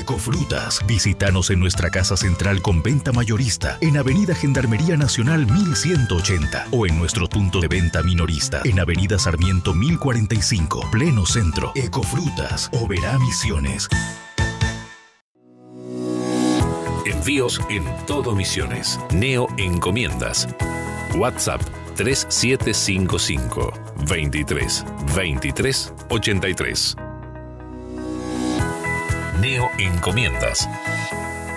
Ecofrutas. Visítanos en nuestra casa central con venta mayorista en Avenida Gendarmería Nacional 1180 o en nuestro punto de venta minorista en Avenida Sarmiento 1045, pleno centro. Ecofrutas, Oberá Misiones. Envíos en todo Misiones. Neo Encomiendas. WhatsApp 3755 23 23 83. Neo Encomiendas.